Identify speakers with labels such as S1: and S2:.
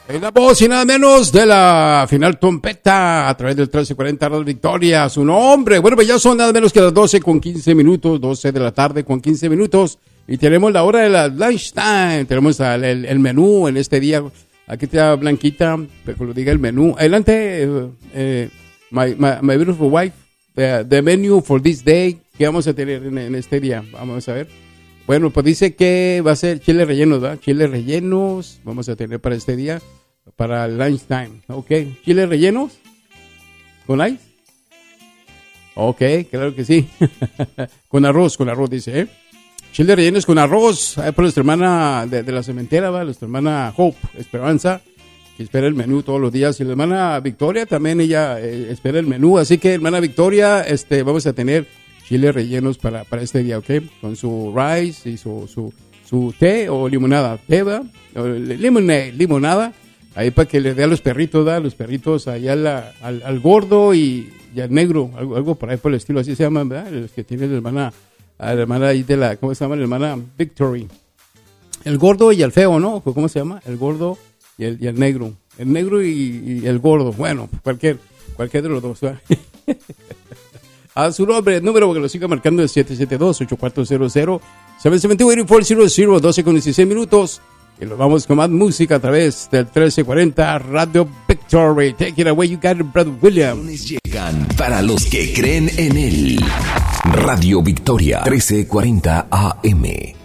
S1: En la voz y nada menos de la final trompeta a través del 1340 Radio Victoria, su nombre. Bueno, pues ya son nada menos que las 12 con 15 minutos, 12 de la tarde con 15 minutos. Y tenemos la hora de la lunchtime. Tenemos el menú en este día. Aquí está Blanquita, para que lo diga el menú. Adelante, my beautiful wife, the menu for this day. ¿Qué vamos a tener en este día? Vamos a ver. Bueno, pues dice que va a ser chile rellenos, ¿verdad? Chiles rellenos vamos a tener para este día, para el lunchtime. Ok, chiles rellenos con ice. Ok, claro que sí. con arroz dice, ¿eh? Chiles rellenos con arroz. Por nuestra hermana de la cementera, ¿va? Nuestra hermana Hope, Esperanza, que espera el menú todos los días. Y la hermana Victoria también, ella espera el menú. Así que, hermana Victoria, vamos a tener chiles rellenos para este día, ¿ok? Con su rice y su té o limonada. Té, ¿verdad? Limonada. Ahí para que le dé a los perritos, ¿verdad? Los perritos allá al gordo y al negro. Algo por ahí por el estilo. Así se llaman, ¿verdad? Los que tiene la hermana ahí de la... ¿Cómo se llama? La hermana Victory. El gordo y el feo, ¿no? ¿Cómo se llama? El gordo y el negro. El negro y el gordo. Bueno, cualquier de los dos, ¿verdad? A su nombre, el número que lo siga marcando es 772-8400, 772-8400, 12 con 16 minutos. Y nos vamos con más música a través del 1340 Radio Victory. Take it away, you got it, Brother William.
S2: Llegan para los que creen en él. Radio Victoria, 1340 AM.